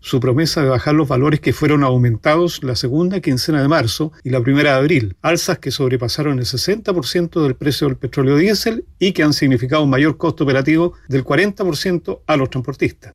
su promesa de bajar los valores que fueron aumentados la segunda quincena de marzo y la primera de abril, alzas que sobrepasaron el 60% del precio del petróleo diésel y que han significado un mayor costo operativo del 40% a los transportistas.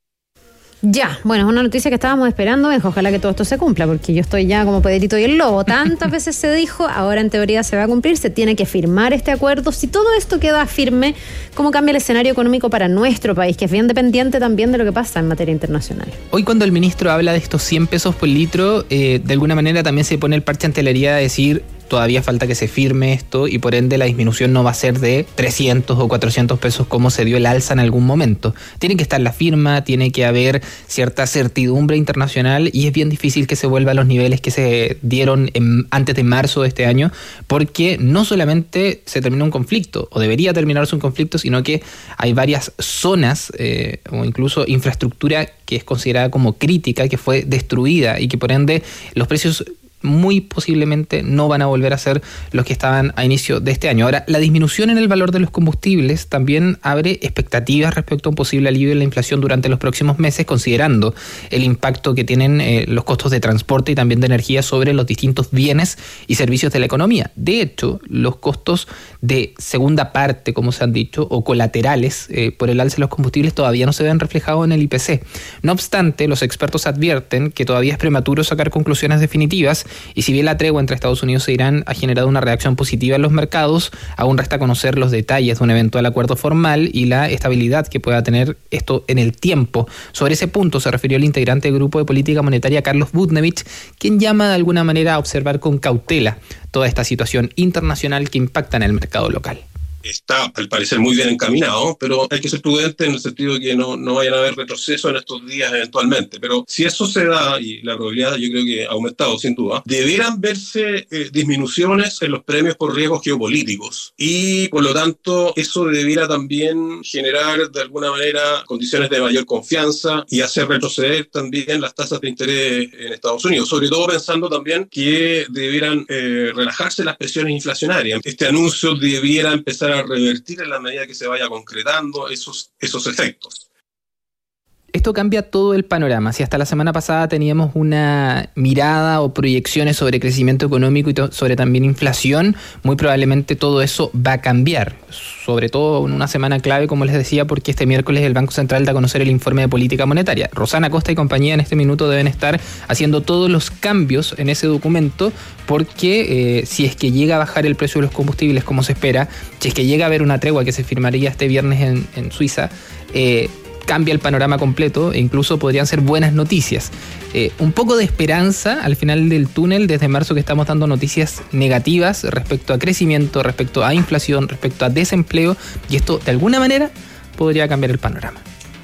Ya, bueno, es una noticia que estábamos esperando, Benja. Ojalá que todo esto se cumpla, porque yo estoy ya como Pedrito y el Lobo. Tantas veces se dijo, ahora en teoría se va a cumplir, se tiene que firmar este acuerdo. Si todo esto queda firme, ¿cómo cambia el escenario económico para nuestro país, que es bien dependiente también de lo que pasa en materia internacional? Hoy cuando el ministro habla de estos 100 pesos por litro, de alguna manera también se pone el parche ante la herida de decir, todavía falta que se firme esto y por ende la disminución no va a ser de 300 o 400 pesos como se dio el alza en algún momento. Tiene que estar la firma, tiene que haber cierta certidumbre internacional y es bien difícil que se vuelva a los niveles que se dieron antes de marzo de este año, porque no solamente se terminó un conflicto o debería terminarse un conflicto, sino que hay varias zonas o incluso infraestructura que es considerada como crítica, que fue destruida y que por ende los precios muy posiblemente no van a volver a ser los que estaban a inicio de este año. Ahora, la disminución en el valor de los combustibles también abre expectativas respecto a un posible alivio en la inflación durante los próximos meses, considerando el impacto que tienen los costos de transporte y también de energía sobre los distintos bienes y servicios de la economía. De hecho, los costos de segunda parte, como se han dicho, o colaterales por el alza de los combustibles todavía no se ven reflejados en el IPC. No obstante, los expertos advierten que todavía es prematuro sacar conclusiones definitivas. Y si bien la tregua entre Estados Unidos e Irán ha generado una reacción positiva en los mercados, aún resta conocer los detalles de un eventual acuerdo formal y la estabilidad que pueda tener esto en el tiempo. Sobre ese punto se refirió el integrante del Grupo de Política Monetaria, Carlos Budnevich, quien llama de alguna manera a observar con cautela toda esta situación internacional que impacta en el mercado local. Está, al parecer, muy bien encaminado, pero hay que ser prudente en el sentido de que no vayan a haber retroceso en estos días eventualmente. Pero si eso se da, y la probabilidad yo creo que ha aumentado sin duda, deberán verse disminuciones en los premios por riesgos geopolíticos. Y, por lo tanto, eso debiera también generar, de alguna manera, condiciones de mayor confianza y hacer retroceder también las tasas de interés en Estados Unidos. Sobre todo pensando también que debieran relajarse las presiones inflacionarias. Este anuncio debiera empezar a revertir en la medida que se vaya concretando esos efectos. Esto cambia todo el panorama. Si hasta la semana pasada teníamos una mirada o proyecciones sobre crecimiento económico y sobre también inflación, muy probablemente todo eso va a cambiar. Sobre todo en una semana clave, como les decía, porque este miércoles el Banco Central da a conocer el informe de política monetaria. Rosana Costa y compañía en este minuto deben estar haciendo todos los cambios en ese documento, porque si es que llega a bajar el precio de los combustibles como se espera, si es que llega a haber una tregua que se firmaría este viernes en Suiza, cambia el panorama completo e incluso podrían ser buenas noticias. Un poco de esperanza al final del túnel desde marzo, que estamos dando noticias negativas respecto a crecimiento, respecto a inflación, respecto a desempleo, y esto de alguna manera podría cambiar el panorama.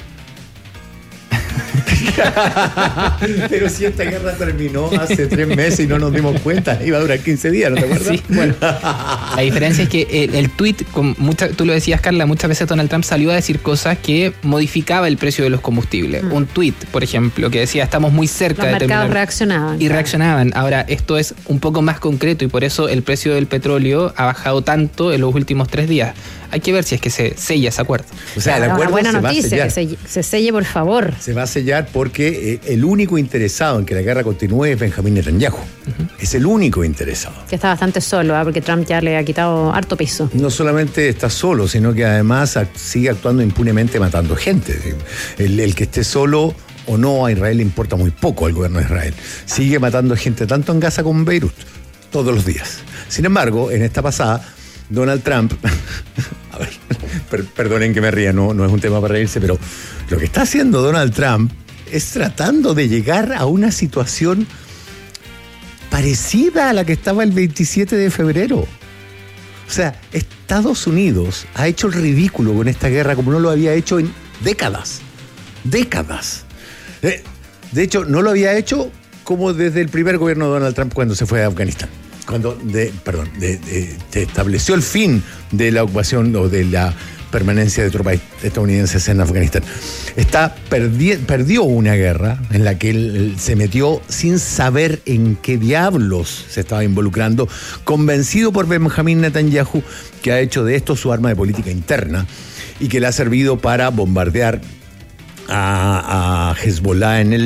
Pero si esta guerra terminó hace 3 meses y no nos dimos cuenta, iba a durar 15 días, ¿no te acuerdas? Sí, bueno. La diferencia es que el tuit, tú lo decías, Carla, muchas veces Donald Trump salió a decir cosas que modificaba el precio de los combustibles. Un tuit, por ejemplo, que decía estamos muy cerca los de terminar. Los mercados reaccionaban. Y reaccionaban. Ahora, esto es un poco más concreto y por eso el precio del petróleo ha bajado tanto en los últimos 3 días. Hay que ver si es que se sella ese acuerdo. O sea, el acuerdo buena se noticia, va a sellar. que se selle, por favor. Se va a sellar porque el único interesado en que la guerra continúe es Benjamín Netanyahu. Es el único interesado. Que está bastante solo, porque Trump ya le ha quitado harto piso. No solamente está solo, sino que además sigue actuando impunemente matando gente. El que esté solo o no a Israel le importa muy poco al gobierno de Israel. Sigue matando gente tanto en Gaza como en Beirut, todos los días. Sin embargo, en esta pasada, Donald Trump, a ver, perdonen que me ría, no es un tema para reírse, pero lo que está haciendo Donald Trump es tratando de llegar a una situación parecida a la que estaba el 27 de febrero. O sea, Estados Unidos ha hecho el ridículo con esta guerra como no lo había hecho en décadas. Décadas. De hecho, no lo había hecho como desde el primer gobierno de Donald Trump cuando se fue a Afganistán. Cuando se estableció el fin de la ocupación o de la permanencia de tropas estadounidenses en Afganistán. Perdió una guerra en la que él se metió sin saber en qué diablos se estaba involucrando, convencido por Benjamín Netanyahu, que ha hecho de esto su arma de política interna y que le ha servido para bombardear a Hezbollah en el